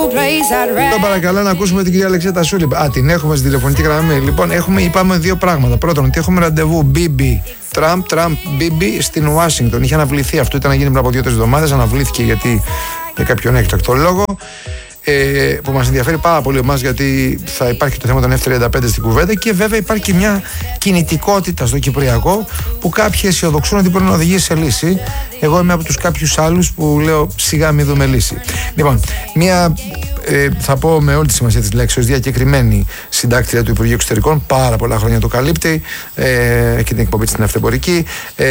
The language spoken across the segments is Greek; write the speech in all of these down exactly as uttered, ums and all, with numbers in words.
Το παρακαλώ να ακούσουμε την κυρία Αλεξία Τασούλη. Α, την έχουμε στη τηλεφωνική γραμμή. Λοιπόν, έχουμε, είπαμε δύο πράγματα. Πρώτον, ότι έχουμε ραντεβού Μπίμπι Τραμπ, Τραμπ Μπίμπι στην Ουάσιγκτον. Είχε αναβληθεί αυτό, ήταν να γίνει πριν από δύο-τρεις εβδομάδες. Αναβλήθηκε γιατί για κάποιον έκτακτο λόγο. Ε, που μας ενδιαφέρει πάρα πολύ εμάς, γιατί θα υπάρχει το θέμα των εφ τριάντα πέντε στην κουβέντα, και βέβαια υπάρχει και μια κινητικότητα στο Κυπριακό που κάποιοι αισιοδοξούν ότι μπορεί να οδηγήσει σε λύση. Εγώ είμαι από τους κάποιους άλλους που λέω σιγά μην δούμε λύση. Λοιπόν, μια ε, θα πω με όλη τη σημασία της λέξης, διακεκριμένη συντάκτρια του Υπουργείου Εξωτερικών, πάρα πολλά χρόνια το καλύπτει, ε, και την εκπομπή στην Αυτεμπορική, ε,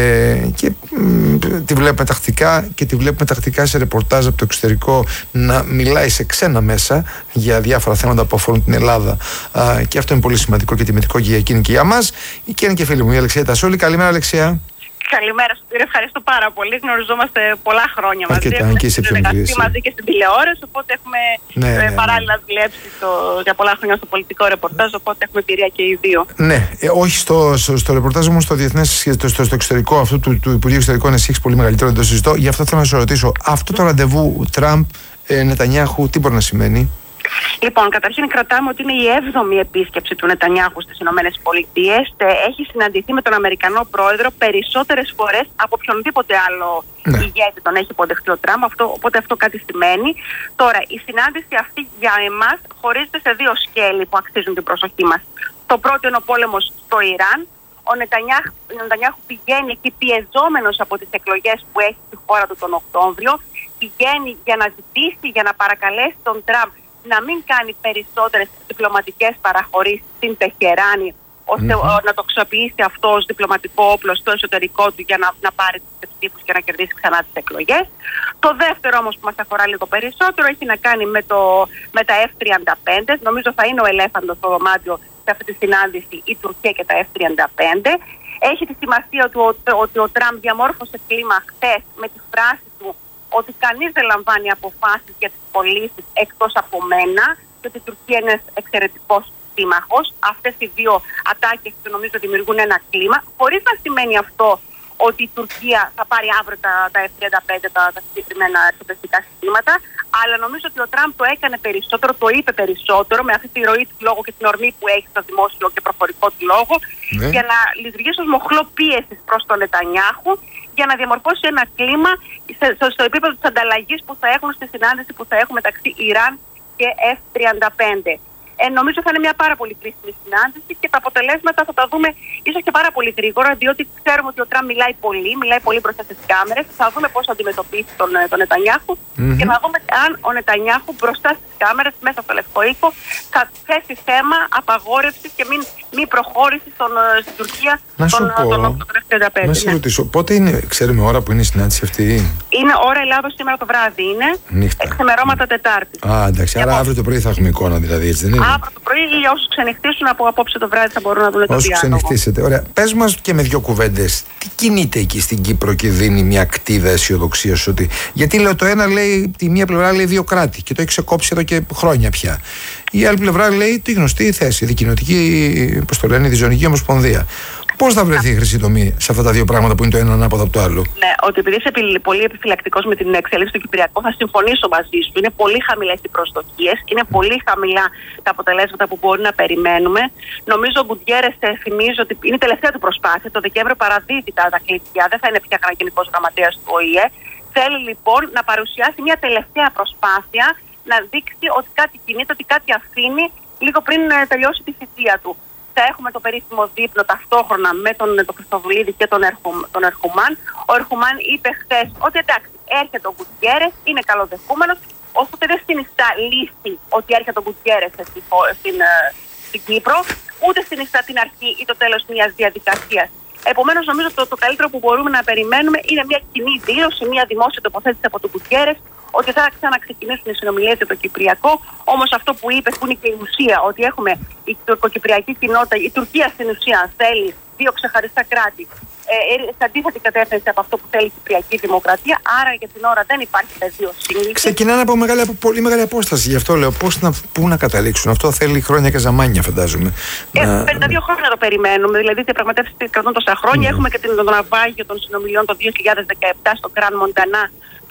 και μ, τη βλέπουμε τακτικά και τη βλέπουμε τακτικά σε ρεπορτάζ από το εξωτερικό να μιλάει σε ξένα μέσα για διάφορα θέματα που αφορούν την Ελλάδα, α, και αυτό είναι πολύ σημαντικό και τιμητικό και για εκείνη και για μας. Και είναι και φίλη μου η Αλεξία Τασούλη. Καλημέρα, Αλεξία. Καλημέρα σου, κύριε. Ευχαριστώ πάρα πολύ. Γνωριζόμαστε πολλά χρόνια μαζί. Αρκετά, έχουμε και είσαι πιο μικρή. μαζί και στην τηλεόραση, οπότε έχουμε ναι, ναι, ναι. παράλληλα δουλέψει στο, για πολλά χρόνια στο πολιτικό ρεπορτάζ, οπότε έχουμε εμπειρία και οι δύο. Ναι, ε, όχι στο, στο, στο ρεπορτάζ όμως, στο διεθνές, στο, στο, στο εξωτερικό αυτού του, του Υπουργείου Εξωτερικών, εσύ έχεις πολύ μεγαλύτερο, δεν το συζητώ. Γι' αυτό θέλω να σου ρωτήσω, αυτό το ραντεβού Τραμπ ε, Νετανιάχου τι μπορεί να σημαίνει? Λοιπόν, καταρχήν κρατάμε ότι είναι η έβδομη επίσκεψη του Νετανιάχου στις Ηνωμένες Πολιτείες. Έχει συναντηθεί με τον Αμερικανό πρόεδρο περισσότερες φορές από οποιονδήποτε άλλο ναι. ηγέτη τον έχει υποδεχτεί ο Τραμπ. Αυτό, οπότε αυτό κάτι σημαίνει. Τώρα, η συνάντηση αυτή για εμάς χωρίζεται σε δύο σκέλη που αξίζουν την προσοχή μας. Το πρώτο είναι ο πόλεμος στο Ιράν. Ο Νετανιάχου, ο Νετανιάχου πηγαίνει εκεί πιεζόμενος από τις εκλογές που έχει στη χώρα του τον Οκτώβριο. Πηγαίνει για να ζητήσει, για να παρακαλέσει τον Τραμπ να μην κάνει περισσότερες διπλωματικές παραχωρήσεις στην Τεχεράνη, ώστε mm-hmm. να το αξιοποιήσει αυτό ως διπλωματικό όπλο στο εσωτερικό του για να, να πάρει τις ψήφους και να κερδίσει ξανά τις εκλογές. Το δεύτερο όμως που μας αφορά λίγο περισσότερο έχει να κάνει με, το, με τα εφ τριάντα πέντε. Νομίζω θα είναι ο ελέφαντος στο δωμάτιο σε αυτή τη συνάντηση, η Τουρκία και τα εφ τριάντα πέντε. Έχει τη σημασία του ότι, ότι ο Τραμπ διαμόρφωσε κλίμα χθες με τη φράση του ότι κανείς δεν λαμβάνει αποφάσεις για τις πωλήσεις εκτός από μένα και ότι η Τουρκία είναι ένας εξαιρετικός σύμμαχος. Αυτές οι δύο ατάκες που νομίζω δημιουργούν ένα κλίμα, χωρίς να σημαίνει αυτό ότι η Τουρκία θα πάρει αύριο τα, τα εφ τριάντα πέντε, τα, τα συγκεκριμένα εξοπλιστικά συστήματα, αλλά νομίζω ότι ο Τραμπ το έκανε περισσότερο, το είπε περισσότερο με αυτή τη ροή του λόγου και την ορμή που έχει στο δημόσιο και προφορικό του λόγο, ναι. για να λειτουργήσει ως μοχλό πίεσης προς τον Νετανιάχου, για να διαμορφώσει ένα κλίμα στο, στο επίπεδο της ανταλλαγής που θα έχουν στη συνάντηση που θα έχουν μεταξύ Ιράν και εφ τριάντα πέντε. Ε, νομίζω θα είναι μια πάρα πολύ κρίσιμη συνάντηση και τα αποτελέσματα θα τα δούμε ίσως και πάρα πολύ γρήγορα, διότι ξέρουμε ότι ο Τραμπ μιλάει πολύ, μιλάει πολύ μπροστά στις κάμερες. Θα δούμε πώς θα αντιμετωπίσει τον, τον Νετανιάχου mm-hmm. και να δούμε αν ο Νετανιάχου μπροστά στις κάμερες, μέσα στο Λευκό Οίκο, θα θέσει θέμα απαγόρευσης και μην, μην προχώρηση στον, στην Τουρκία τον εφ τριάντα πέντε. Να σε ρωτήσω, πότε είναι, ξέρουμε ώρα που είναι η συνάντηση αυτή? Είναι ώρα Ελλάδος σήμερα το βράδυ, είναι εξημερώματα Τετάρτη. Α, εντάξει, άρα αύριο το πρωί θα έχουμε εικόνα, δηλαδή, έτσι δεν είναι? Αύριο το πρωί ή όσους ξενυχτήσουν από απόψε το βράδυ θα μπορούν να δουν το διάλογο. Όσους ξενυχτήσετε. Ωραία. Πες μας και με δύο κουβέντες, τι κινείται εκεί στην Κύπρο και δίνει μια κτίδα αισιοδοξίας ότι. Γιατί λέω το ένα λέει, τη μία πλευρά λέει δύο κράτη και το έχει ξεκόψει εδώ και χρόνια πια. Η άλλη πλευρά λέει τη γνωστή θέση, δικοινοτική, πώς το λένε, διζωνική ομοσπονδία. Πώς θα βρεθεί η χρυσή τομή σε αυτά τα δύο πράγματα που είναι το ένα ανάποδα από το άλλο? Ναι, ότι επειδή είσαι πολύ επιφυλακτικός με την εξέλιξη του Κυπριακού, θα συμφωνήσω μαζί σου. Είναι πολύ χαμηλές οι προσδοκίες, είναι πολύ χαμηλά τα αποτελέσματα που μπορεί να περιμένουμε. Νομίζω ο Γκουτιέρες, θυμίζω ότι είναι η τελευταία του προσπάθεια. Το Δεκέμβριο παραδίδει τα, τα κλειδιά, δεν θα είναι πια γενικός γραμματέας του Ο Η Ε. Θέλει λοιπόν να παρουσιάσει μια τελευταία προσπάθεια, να δείξει ότι κάτι κινείται, ότι κάτι αφήνει λίγο πριν τελειώσει τη θητεία του. Θα έχουμε το περίφημο δείπνο ταυτόχρονα με τον, τον Χριστοδουλίδη και τον, Ερχο, τον Ερχουμάν. Ο Ερχουμάν είπε χθες ότι εντάξει, έρχεται ο Γκουτιέρες, είναι καλοδεχούμενος, ωστόσο δεν συνιστά λύση ότι έρχεται ο Γκουτιέρες στην, στην, στην Κύπρο, ούτε συνιστά την αρχή ή το τέλος μιας διαδικασίας. Επομένως, νομίζω ότι το, το καλύτερο που μπορούμε να περιμένουμε είναι μια κοινή δήλωση, μια δημόσια τοποθέτηση από τον Γκουτιέρες, ότι θα ξαναξεκινήσουν οι συνομιλίες για το Κυπριακό. Όμως αυτό που είπε, που είναι και η ουσία, ότι έχουμε η τουρκοκυπριακή κοινότητα, η Τουρκία στην ουσία θέλει δύο ξεχωριστά κράτη, ε, σε αντίθετη κατεύθυνση από αυτό που θέλει η Κυπριακή Δημοκρατία. Άρα για την ώρα δεν υπάρχει πεδίο σύγκληση. Ξεκινάνε από, μεγάλη, από πολύ μεγάλη απόσταση. Γι' αυτό λέω πώς να, πού να καταλήξουν. Αυτό θέλει χρόνια και ζαμάνια, φαντάζομαι. Ε, να... πενήντα δύο χρόνια το περιμένουμε. Δηλαδή, οι διαπραγματεύσεις κρατούν τόσα χρόνια. Mm. Έχουμε και τον ναυάγιο των συνομιλιών το δύο χιλιάδες δεκαεπτά στο Κραν Μοντανά, που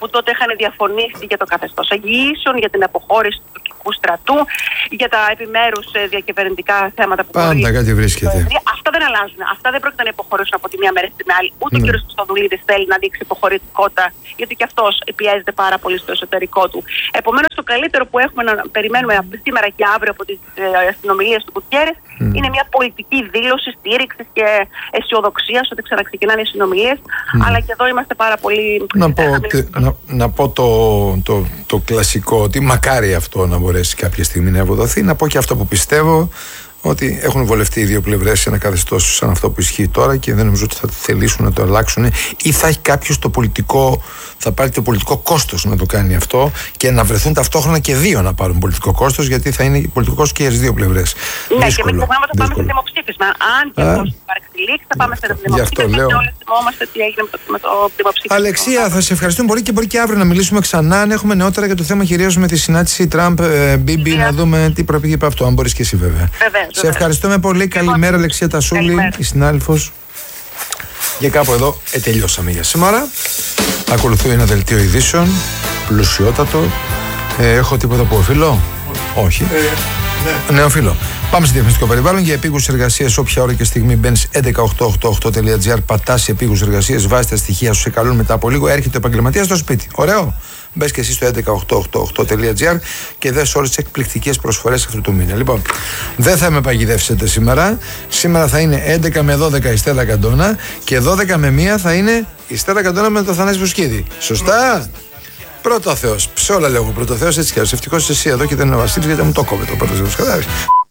που τότε είχαν διαφωνήσει για το καθεστώς εγγυήσεων, για την αποχώρηση του τουρκικού στρατού, για τα επιμέρους διακυβερνητικά θέματα που πάντα μπορεί... κάτι βρίσκεται. Αυτά δεν αλλάζουν. Αυτά δεν πρόκειται να υποχωρήσουν από τη μία μέρα στην άλλη. Ούτε ναι. ο κ. Χριστοδουλίδης θέλει να δείξει υποχωρητικότητα, γιατί και αυτός πιέζεται πάρα πολύ στο εσωτερικό του. Επομένως, το καλύτερο που έχουμε να περιμένουμε σήμερα και αύριο από τις ε, συνομιλίες του Κουτιέρες mm. είναι μια πολιτική δήλωση στήριξης και αισιοδοξίας ότι ξαναξεκινάνε οι συνομιλίες. Mm. Αλλά και εδώ είμαστε πάρα πολύ. Να πω, τε, να, να πω το, το, το κλασικό, ότι μακάρι αυτό να μπορέσει κάποια στιγμή να ευοδοθεί. Να πω και αυτό που πιστεύω, ότι έχουν βολευτεί οι δύο πλευρές σε ένα καθεστώς σαν αυτό που ισχύει τώρα και δεν νομίζω ότι θα θελήσουν να το αλλάξουν, ή θα έχει κάποιος το πολιτικό, θα πάρει το πολιτικό κόστος να το κάνει αυτό και να βρεθούν ταυτόχρονα και δύο να πάρουν πολιτικό κόστος, γιατί θα είναι πολιτικό κόστος και για τις δύο πλευρές. Ναι, δύσκολο, και με ξεχνάμε ότι θα πάμε σε δημοψήφισμα. Αν και αυτό υπάρξει λήξη, θα πάμε σε δημοψήφισμα. Και όλοι θυμόμαστε τι έγινε με το, με το δημοψήφισμα. Αλεξία, θα σε ευχαριστούμε πολύ και μπορεί και αύριο να μιλήσουμε ξανά. Αν έχουμε νεότερα για το θέμα, κυρίως με τη συνάντηση Τραμπ-Μπίμπι, να δούμε τι προεπήγε από αυτό. Αν μπορεί και εσύ, βέβαια. Βεβαίως. Σε ευχαριστούμε πολύ. Καλημέρα, Αλεξία Τασούλη, η συνάδελφος. Και κάπου εδώ ε, τελειώσαμε για σήμερα. Ακολουθεί ένα δελτίο ειδήσεων, πλουσιότατο. Ε, έχω τίποτα που οφείλω? Όχι. Ε, ναι. Νέο φίλο. Πάμε στο διαφημιστικό περιβάλλον. Για επίγουσες εργασίες, όποια ώρα και στιγμή μπαίνεις έντεκα οκτώ οκτώ οκτώ τελεία τζι άρ, πατάς σε επίγουσες εργασίες, βάζεις τα στοιχεία σου, σε καλούν μετά από λίγο, έρχεται ο επαγγελματίας στο σπίτι. Ωραίο. Μπες και εσύ στο έντεκα οκτώ οκτώ οκτώ τελεία τζι άρ και δες όλες τις εκπληκτικές προσφορές αυτού του μήνα. Λοιπόν, δεν θα με παγιδεύσετε σήμερα. Σήμερα θα είναι έντεκα με δώδεκα η Στέλλα Καντώνα και δώδεκα με μία θα είναι η Στέλλα Καντώνα με το Θανάση Βουσκίδη. Σωστά? Πρώτο Θεός. Σε όλα λέω πρώτο Θεός, έτσι κι αλλιώς. Ευτυχώς εσύ εδώ και δεν είναι ο Βασίλης, γιατί μου το κόβε το πρώτο Θεός. Κατάλαβες.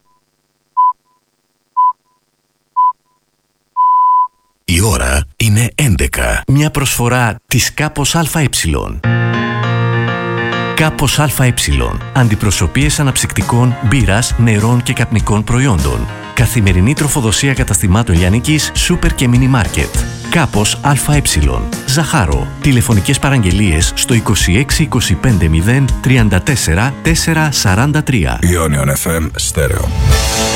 Η ώρα είναι έντεκα. Μια προσφορά της Κάπος ΑΕ. Κάπος ΑΕ. Αντιπροσωπείες αναψυκτικών, μπύρας, νερών και καπνικών προϊόντων. Καθημερινή τροφοδοσία καταστημάτων λιανικής, σούπερ και μίνι μάρκετ. Κάπος ΑΕ. Ζαχάρο. Τηλεφωνικές παραγγελίες στο είκοσι έξι είκοσι πέντε μηδέν τριάντα τέσσερα τετρακόσια σαράντα τρία. Ionion εφ εμ Stereo.